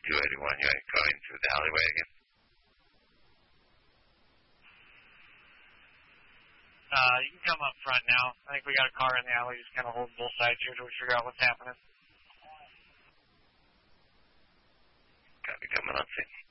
281, you're going through the alleyway again? You can come up front now. I think we got a car in the alley just kind of holding both sides here till we figure out what's happening. Copy, coming on scene.